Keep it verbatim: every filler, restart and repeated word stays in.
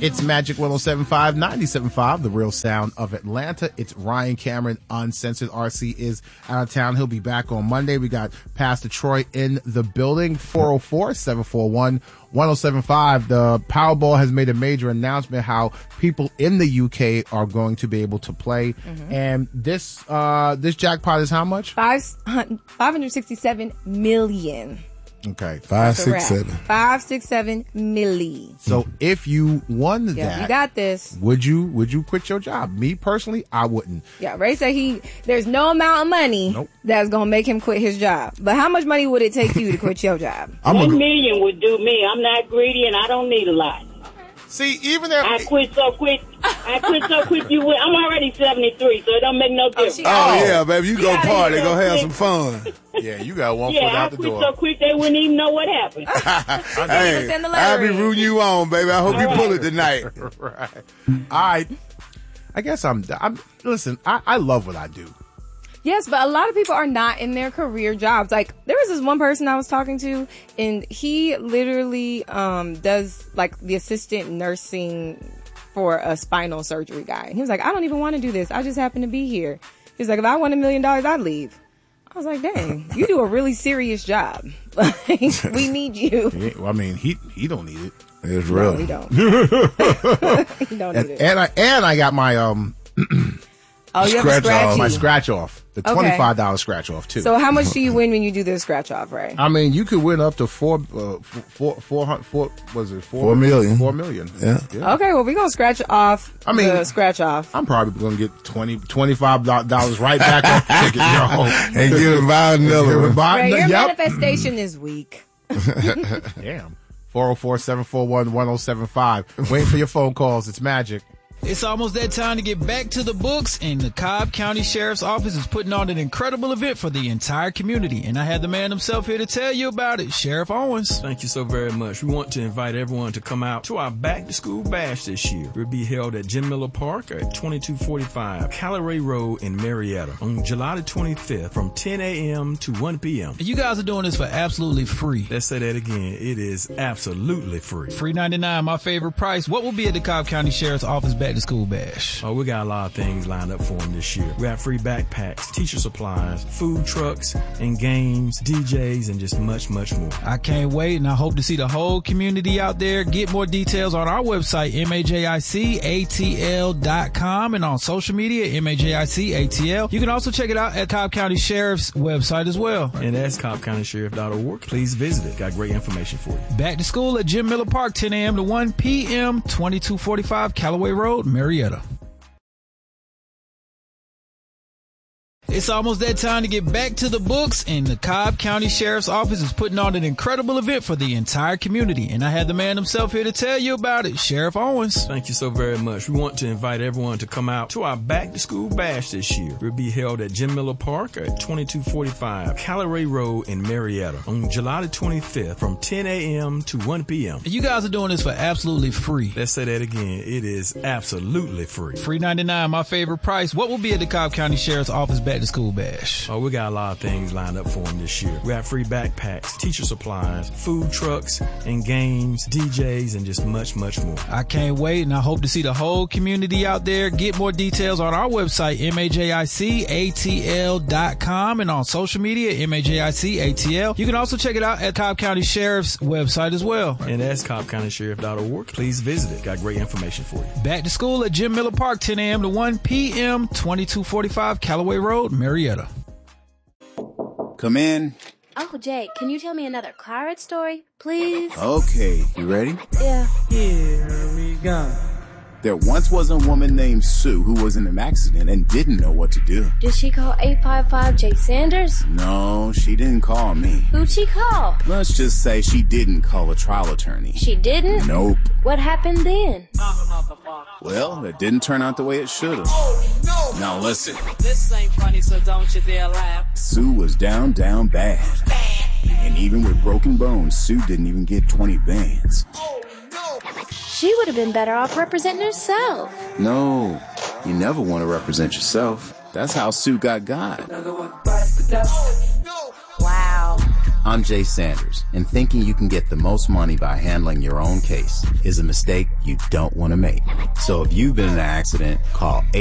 It's Magic one oh seven point five, ninety-seven point five, the real sound of Atlanta. It's Ryan Cameron, Uncensored. R C is out of town. He'll be back on Monday. We got Pastor Troy in the building. four oh four, seven four one, one oh seven five. The Powerball has made a major announcement how people in the U K are going to be able to play. Mm-hmm. And this, uh, this jackpot is how much? Five, five hundred sixty-seven million. Okay. Five, six, seven. Five, six, seven milli. So if you won yeah, that, you got this. Would you, would you quit your job? Me personally, I wouldn't. Yeah, Ray said he, there's no amount of money nope. that's going to make him quit his job. But how much money would it take you to quit your job? I'm One a, million would do me. I'm not greedy and I don't need a lot. See, even there, I quit so quick. I quit so quick. You win. I'm already seventy-three, so it don't make no difference. Oh, oh yeah, baby, you go party, go have some fun. Yeah, you got one yeah, foot out the door. Yeah, I quit so quick they wouldn't even know what happened. Hey, I'll be rooting you on, baby. I hope All you right. pull it tonight. Right. All right. I guess I'm. I'm. Listen, I, I love what I do. Yes, but a lot of people are not in their career jobs. Like, there was this one person I was talking to, and he literally um does, like, the assistant nursing for a spinal surgery guy. He was like, I don't even want to do this. I just happen to be here. He's like, if I won a million dollars, I'd leave. I was like, dang, you do a really serious job. Like, we need you. Yeah, well, I mean, he he don't need it. It's real. No, he don't. He don't and, need it. And I, and I got my, um... Oh, you have a scratch my scratch off, the okay. twenty-five dollars scratch off too. So how much do you win when you do the scratch off, right? I mean, you could win up to four, uh, four, four, four, four, was it four, four million? Four million. Yeah. yeah. Okay, well, we're gonna scratch off. I mean, the scratch off. I'm probably gonna get twenty, twenty-five dollars right back off the ticket, yo. And give him buy another one. Right, your yep. manifestation is weak. Damn. four oh four, seven four one, one oh seven five. Waiting for your phone calls. It's Magic. It's almost that time to get back to the books, and the Cobb County Sheriff's Office is putting on an incredible event for the entire community. And I had the man himself here to tell you about it, Sheriff Owens. Thank you so very much. We want to invite everyone to come out to our Back to School Bash this year. It will be held at Jim Miller Park at twenty-two forty-five Callaway Road in Marietta on July the twenty-fifth from ten a.m. to one p.m. And you guys are doing this for absolutely free. Let's say that again. It is absolutely free. Free ninety-nine, my favorite price. What will be at the Cobb County Sheriff's Office Back to School Bash? Oh, we got a lot of things lined up for them this year. We have free backpacks, teacher supplies, food trucks, and games, D Js, and just much, much more. I can't wait, and I hope to see the whole community out there. Get more details on our website, M A J I C A T L dot com, and on social media, M A J I C A T L. You can also check it out at Cobb County Sheriff's website as well. And that's cobb county sheriff dot org. Please visit it. Got great information for you. Back to school at Jim Miller Park, ten a.m. to one p.m., twenty-two forty-five Callaway Road, Marietta. It's almost that time to get back to the books, and the Cobb County Sheriff's Office is putting on an incredible event for the entire community. And I had the man himself here to tell you about it, Sheriff Owens. Thank you so very much. We want to invite everyone to come out to our Back to School Bash this year. It will be held at Jim Miller Park at twenty-two forty-five Callaway Road in Marietta on July the twenty-fifth from ten a.m. to one p.m. And you guys are doing this for absolutely free. Let's say that again. It is absolutely free. Free ninety-nine, my favorite price. What will be at the Cobb County Sheriff's Office Back to School Bash? Oh, we got a lot of things lined up for them this year. We have free backpacks, teacher supplies, food trucks, and games, D Js, and just much, much more. I can't wait, and I hope to see the whole community out there. Get more details on our website, M A J I C A T L dot com, and on social media, M A J I C A T L. You can also check it out at Cobb County Sheriff's website as well. And that's cobb county sheriff dot org. Please visit it. Got great information for you. Back to school at Jim Miller Park, ten a.m. to one p.m., twenty-two forty-five Callaway Road, Marietta. Come in. Uncle Jake, can you tell me another pirate story, please? Okay, you ready? Yeah. Here we go. There once was a woman named Sue who was in an accident and didn't know what to do. Did she call eight five five Jake Sanders? No, she didn't call me. Who'd she call? Let's just say she didn't call a trial attorney. She didn't? Nope. What happened then? Well, it didn't turn out the way it should have. Oh, no. Now listen. This ain't funny, so don't you dare laugh. Sue was down, down bad. bad. And even with broken bones, Sue didn't even get twenty bands. Oh, no. She would have been better off representing herself. No, you never want to represent yourself. That's how Sue got God. Wow. I'm Jay Sanders, and thinking you can get the most money by handling your own case is a mistake you don't want to make. So if you've been in an accident, call eight